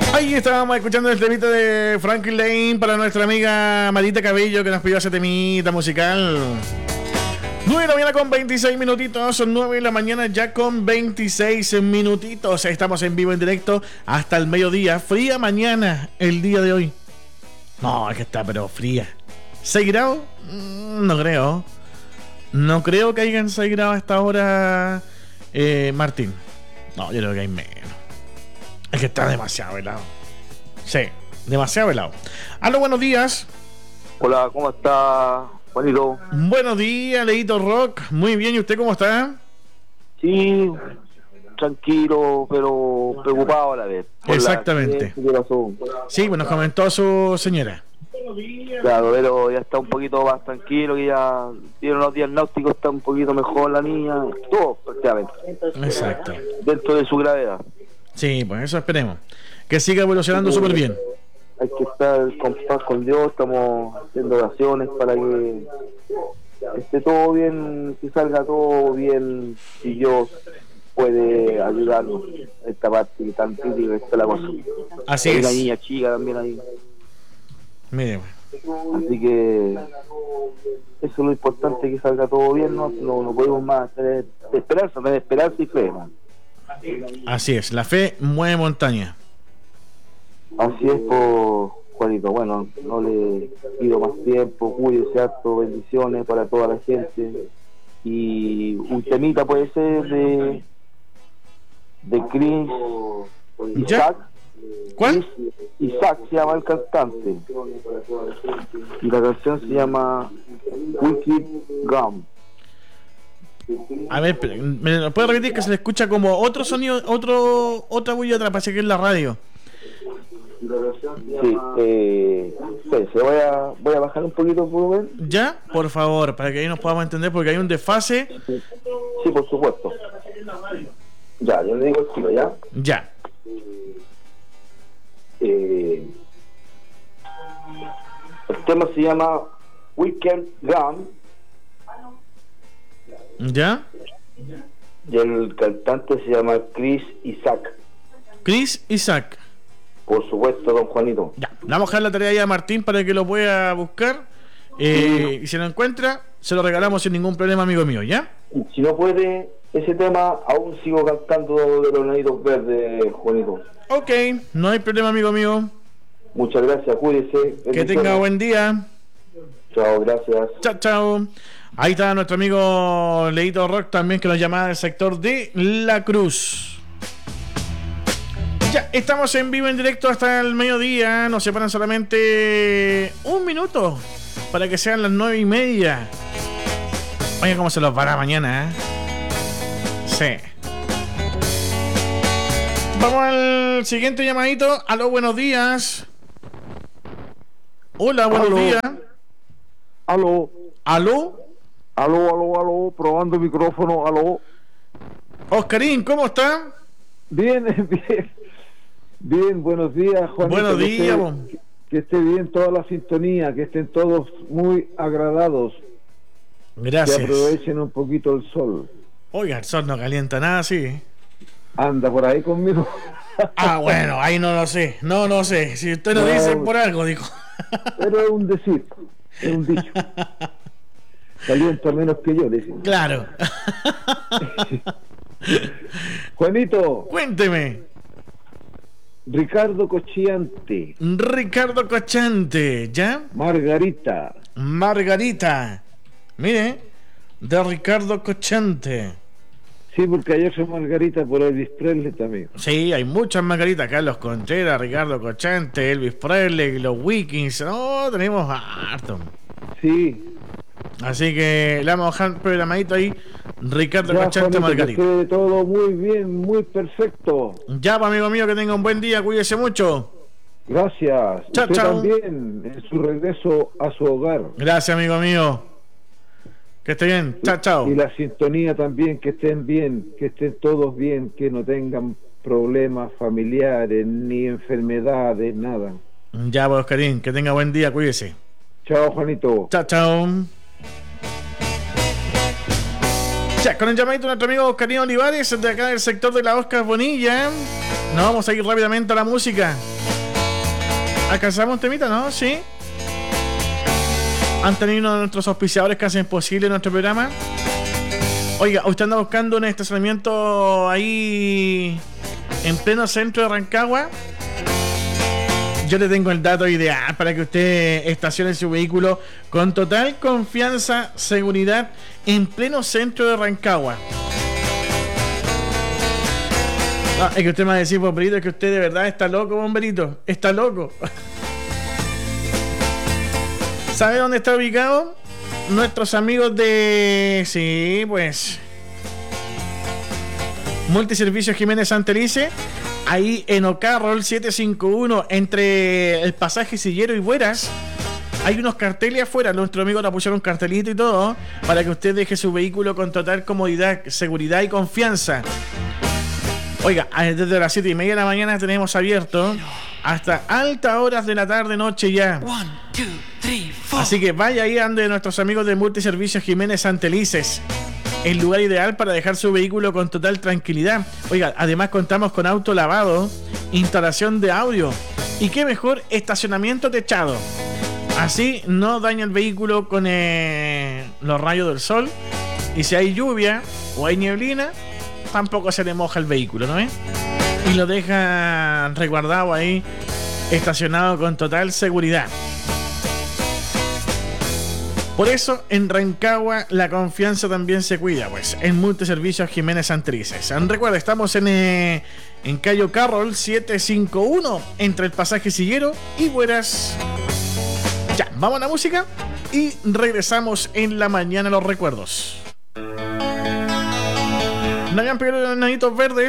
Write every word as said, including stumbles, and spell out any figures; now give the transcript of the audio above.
Ahí estábamos escuchando el temita de Frankie Lane para nuestra amiga Marita Cabello, que nos pidió ese temita musical. nueve de la mañana con veintiséis minutitos, son nueve de la mañana ya con veintiséis minutitos. Estamos en vivo, en directo, hasta el mediodía. Fría mañana, el día de hoy. No, es que está, pero fría. ¿seis grados? Mm, no creo. No creo que hayan seis grados a esta hora, eh, Martín. No, yo creo que hay menos. Es que está demasiado helado. Sí, demasiado helado. Aló, buenos días. Hola, ¿cómo está, Juanito? Buenos días, Leito Rock. Muy bien, ¿y usted cómo está? Sí, tranquilo, pero preocupado a la vez. Exactamente. La... Sí, bueno, nos comentó su señora. Claro, pero ya está un poquito más tranquilo, que ya dieron los diagnósticos, está un poquito mejor la niña, todo prácticamente. Exacto. Dentro de su gravedad. Sí, pues eso esperemos. Que siga evolucionando súper bien. Hay que estar con paz con Dios, estamos haciendo oraciones para que esté todo bien, que salga todo bien, y Dios puede ayudarnos en esta parte tan crítica que está la cosa. Así Hay es. una niña chica también ahí. Mire. Así que eso es lo importante, que salga todo bien, no, no, no podemos más tener esperanza, tener esperanza y fe, man. Así es, la fe mueve montaña. Así es, por Juanito. Bueno, no le pido más tiempo, cuídese harto, bendiciones para toda la gente. Y un temita puede ser de de Chris Isaac. ¿Cuál? Chris Isaac se llama el cantante. Y la canción se llama Wicked Gum. A ver, ¿me lo puede repetir? Que se le escucha como otro sonido, otro otra bulla atrás, parece que es la radio. Sí, eh, pues, voy a voy a bajar un poquito el volumen. ¿Ya? Por favor, para que ahí nos podamos entender, porque hay un desfase. Sí, por supuesto. Ya, yo le digo el tiro, ¿ya? Ya. Eh, el tema se llama Weekend Gum. ¿Ya? Y el cantante se llama Chris Isaac. Chris Isaac. Por supuesto, don Juanito. Ya, le vamos a dejar la tarea ya a Martín para que lo pueda buscar. Eh, y si lo encuentra, se lo regalamos sin ningún problema, amigo mío, ¿ya? Y si no puede ese tema, aún sigo cantando de los Nanitos Verdes, Juanito. Ok, no hay problema, amigo mío. Muchas gracias, cuídese. Que tenga buen día. Chao, gracias. Chao, chao. Ahí está nuestro amigo Leito Rock también, que nos llama del sector de La Cruz. Ya, estamos en vivo, en directo hasta el mediodía. Nos separan solamente un minuto para que sean las nueve y media. Oye, cómo se los va la mañana, ¿eh? Sí. Vamos al siguiente llamadito. Aló, buenos días. Hola, buenos aló. días. Aló. Aló. Aló, aló, aló. Probando el micrófono. Aló. Oscarín, ¿cómo está? Bien, bien. Bien, buenos días, Juanito. Buenos que días. esté, que esté bien toda la sintonía, que estén todos muy agradados. Gracias. Que aprovechen un poquito el sol. Oiga, el sol no calienta nada, sí. Anda por ahí conmigo. Ah, bueno, ahí no lo sé. No, no sé. Si usted lo No, dice por algo, dijo. Pero es un decir, es un dicho. Calienta menos que yo, decía. Claro. Juanito. Cuénteme. Ricardo Cochiante. Ricardo Cochante, ¿ya? Margarita. Margarita. Mire, de Ricardo Cochante. Sí, porque ayer fue Margarita por Elvis Presley también. Sí, hay muchas Margaritas. Carlos Contreras, Ricardo Cochante, Elvis Presley, los Wiggins. No, oh, tenemos harto. Sí. Así que le vamos a dejar programadito ahí. Ricardo Ya, Cochante, Juanito, Margarita. que quede todo muy bien, muy perfecto. Ya, pues, amigo mío, que tenga un buen día. Cuídese mucho. Gracias. Chao, Usted chao. también en su regreso a su hogar. Gracias, amigo mío. Que esté bien. Chao, chao. Y la sintonía también, que estén bien, que estén todos bien, que no tengan problemas familiares, ni enfermedades, nada. Ya, pues, Oscarín, que tenga buen día. Cuídese. Chao, Juanito. Chao, chao. Ya, con el llamadito de nuestro amigo Oscarín Olivares, de acá del sector de la Oscar Bonilla. Nos vamos a ir rápidamente a la música. ¿Alcanzamos un temita, no? Sí. Han tenido uno de nuestros auspiciadores que hacen posible nuestro programa. Oiga, usted anda buscando un estacionamiento ahí en pleno centro de Rancagua. Yo le tengo el dato ideal para que usted estacione su vehículo con total confianza, seguridad en pleno centro de Rancagua. No, es que usted me va a decir, bomberito, es que usted de verdad está loco, bomberito. Está loco. ¿Sabe dónde está ubicado? Nuestros amigos de... Sí, pues... Multiservicios Jiménez Santelice. Ahí en O'Carroll setecientos cincuenta y uno, entre el pasaje Sillero y Bueras. Hay unos carteles afuera. Nuestro amigo le pusieron un cartelito y todo para que usted deje su vehículo con total comodidad, seguridad y confianza. Oiga, desde las siete y media de la mañana tenemos abierto hasta altas horas de la tarde, noche ya. One, two, three, four. Así que vaya ahí ande nuestros amigos de Multiservicios Jiménez Santelices. El lugar ideal para dejar su vehículo con total tranquilidad. Oiga, además contamos con auto lavado, instalación de audio y qué mejor, estacionamiento techado. Así no daña el vehículo con eh, los rayos del sol. Y si hay lluvia o hay nieblina, tampoco se le moja el vehículo, ¿no es? Y lo deja resguardado ahí, estacionado con total seguridad. Por eso en Rancagua la confianza también se cuida, pues en Multiservicios Jiménez Santelices. Recuerda, estamos en, eh, en calle O'Carroll setecientos cincuenta y uno, entre el pasaje Sillero y Bueras. Ya, vamos a la música y regresamos en la mañana a los recuerdos. No hayan pegado los nanitos verdes.